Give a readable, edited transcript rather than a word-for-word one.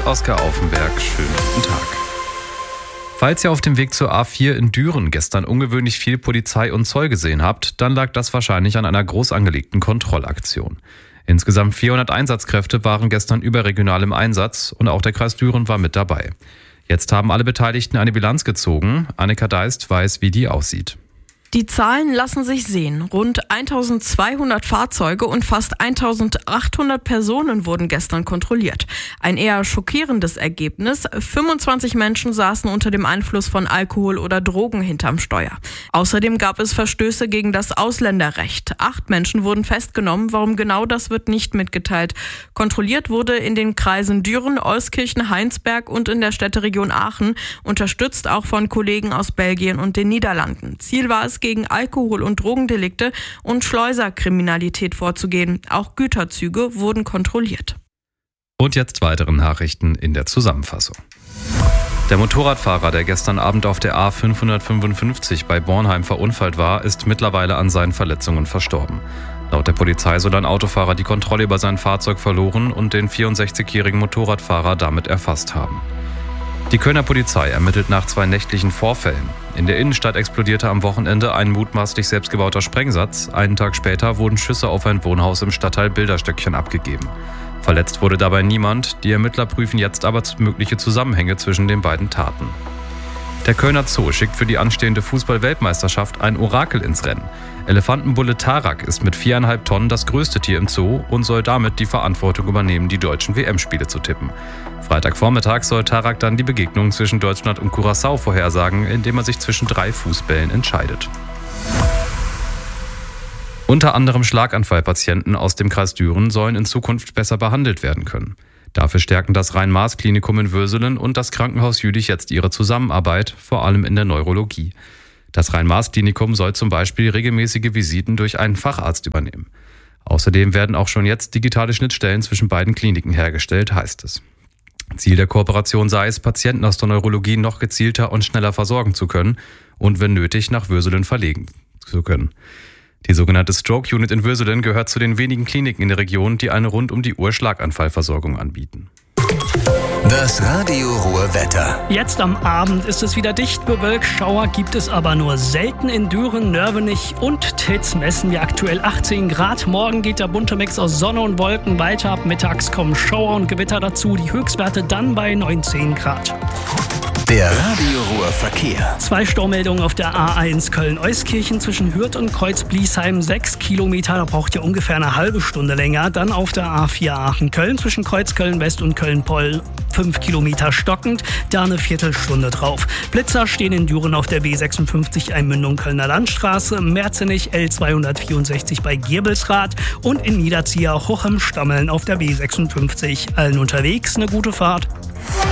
mit Oskar Aufenberg. Schönen guten Tag. Falls ihr auf dem Weg zur A4 in Düren gestern ungewöhnlich viel Polizei und Zoll gesehen habt, dann lag das wahrscheinlich an einer groß angelegten Kontrollaktion. Insgesamt 400 Einsatzkräfte waren gestern überregional im Einsatz und auch der Kreis Düren war mit dabei. Jetzt haben alle Beteiligten eine Bilanz gezogen. Annika Deist weiß, wie die aussieht. Die Zahlen lassen sich sehen. Rund 1200 Fahrzeuge und fast 1800 Personen wurden gestern kontrolliert. Ein eher schockierendes Ergebnis. 25 Menschen saßen unter dem Einfluss von Alkohol oder Drogen hinterm Steuer. Außerdem gab es Verstöße gegen das Ausländerrecht. 8 Menschen wurden festgenommen. Warum genau, das wird nicht mitgeteilt. Kontrolliert wurde in den Kreisen Düren, Euskirchen, Heinsberg und in der Städteregion Aachen, unterstützt auch von Kollegen aus Belgien und den Niederlanden. Ziel war es, gegen Alkohol- und Drogendelikte und Schleuserkriminalität vorzugehen. Auch Güterzüge wurden kontrolliert. Und jetzt weitere Nachrichten in der Zusammenfassung. Der Motorradfahrer, der gestern Abend auf der A555 bei Bornheim verunfallt war, ist mittlerweile an seinen Verletzungen verstorben. Laut der Polizei soll ein Autofahrer die Kontrolle über sein Fahrzeug verloren und den 64-jährigen Motorradfahrer damit erfasst haben. Die Kölner Polizei ermittelt nach 2 nächtlichen Vorfällen. In der Innenstadt explodierte am Wochenende ein mutmaßlich selbstgebauter Sprengsatz. Einen Tag später wurden Schüsse auf ein Wohnhaus im Stadtteil Bilderstöckchen abgegeben. Verletzt wurde dabei niemand. Die Ermittler prüfen jetzt aber mögliche Zusammenhänge zwischen den beiden Taten. Der Kölner Zoo schickt für die anstehende Fußball-Weltmeisterschaft ein Orakel ins Rennen. Elefantenbulle Tarak ist mit 4,5 Tonnen das größte Tier im Zoo und soll damit die Verantwortung übernehmen, die deutschen WM-Spiele zu tippen. Freitagvormittag soll Tarak dann die Begegnung zwischen Deutschland und Curaçao vorhersagen, indem er sich zwischen 3 Fußbällen entscheidet. Unter anderem Schlaganfallpatienten aus dem Kreis Düren sollen in Zukunft besser behandelt werden können. Dafür stärken das Rhein-Maas-Klinikum in Würselen und das Krankenhaus Jülich jetzt ihre Zusammenarbeit, vor allem in der Neurologie. Das Rhein-Maas-Klinikum soll zum Beispiel regelmäßige Visiten durch einen Facharzt übernehmen. Außerdem werden auch schon jetzt digitale Schnittstellen zwischen beiden Kliniken hergestellt, heißt es. Ziel der Kooperation sei es, Patienten aus der Neurologie noch gezielter und schneller versorgen zu können und wenn nötig nach Würselen verlegen zu können. Die sogenannte Stroke Unit in Würselen gehört zu den wenigen Kliniken in der Region, die eine rund-um-die-Uhr Schlaganfallversorgung anbieten. Das Radio Ruhr Wetter. Jetzt am Abend ist es wieder dicht bewölkt. Schauer gibt es aber nur selten in Düren, Nörvenich und Titz messen wir aktuell 18 Grad. Morgen geht der bunte Mix aus Sonne und Wolken weiter. Ab mittags kommen Schauer und Gewitter dazu. Die Höchstwerte dann bei 19 Grad. Der Radio Ruhr Verkehr. 2 Staumeldungen auf der A1 Köln-Euskirchen zwischen Hürth und Kreuz-Bliesheim. 6 Kilometer, da braucht ihr ungefähr eine halbe Stunde länger. Dann auf der A4 Aachen-Köln zwischen Kreuz-Köln-West und Köln-Poll. 5 Kilometer stockend, da eine Viertelstunde drauf. Blitzer stehen in Düren auf der B56 Einmündung Kölner Landstraße, Merzenich L264 bei Girbelsrath und in Niederzieher Hochem-Stammeln auf der B56. Allen unterwegs eine gute Fahrt.